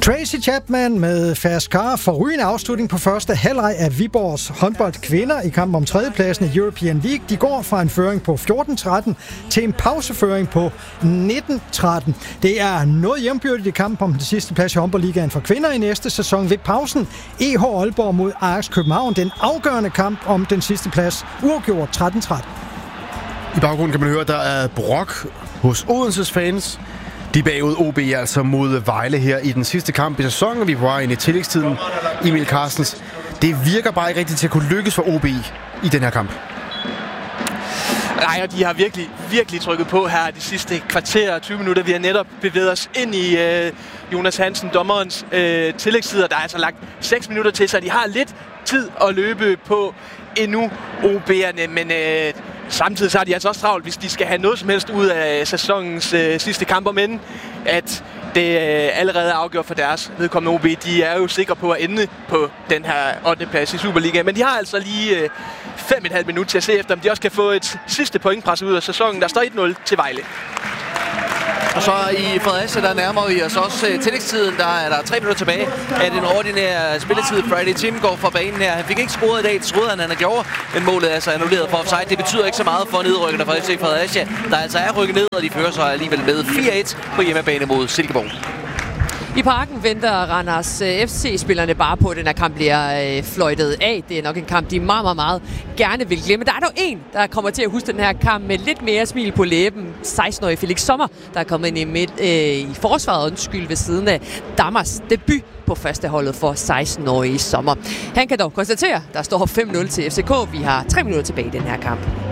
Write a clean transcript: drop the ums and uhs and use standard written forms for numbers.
Tracy Chapman med Fast Car for rygende afslutning på første halvleg af Viborgs håndboldkvinder i kampen om tredjepladsen i European League. De går fra en føring på 14-13 til en pauseføring på 19-13. Det er noget jævnbyrdigt i kampen om den sidste plads i håndboldligaen for kvinder i næste sæson. Ved pausen EH Aalborg mod Ajax København. Den afgørende kamp om den sidste plads uafgjort 13-13. I baggrunden kan man høre, at der er brok hos Odenses fans. De bagud OB altså mod Vejle her i den sidste kamp i sæsonen. Vi var inde i tillægstiden. Emil Carstens. Det virker bare ikke rigtigt til at kunne lykkes for OB i den her kamp. Nej, og de har virkelig trykket på her de sidste kvarter og 20 minutter. Vi har netop bevæget os ind i Jonas Hansen, dommerens tillægstid, og der er altså lagt 6 minutter til, så de har lidt tid at løbe på endnu OB'erne, men samtidig så har de altså også travlt, hvis de skal have noget som helst ud af sæsonens sidste kamper, men at det allerede er afgjort for deres vedkommende OB. De er jo sikre på at ende på den her 8. plads i Superligaen, men de har altså lige 5,5 minutter til at se efter, om de også kan få et sidste pointpres ud af sæsonen. Der står 1-0 til Vejle. Og så i Fredericia, der nærmer vi os også tillægstiden. Der er der 3 minutter tilbage af den ordinære spilletid. Friday Tim går fra banen her. Han fik ikke scoret i dag, det troede han gjorde, men målet er altså annulleret for offside. Det betyder ikke så meget for nedrykkerne fra FC Fredericia, der altså er rykket ned, og de fører så alligevel med 4-1 på hjemmebane mod Silkeborg. I Parken venter Randers FC-spillerne bare på, at den her kamp bliver fløjtet af. Det er nok en kamp, de meget gerne vil glemme. Der er dog en, der kommer til at huske den her kamp med lidt mere smil på læben. 16-årige Felix Sommer, der er kommet ind i forsvaret, ved siden af Dammers debut på førsteholdet for 16-årige Sommer. Han kan dog konstatere, at der står 5-0 til FCK. Vi har 3 minutter tilbage i den her kamp.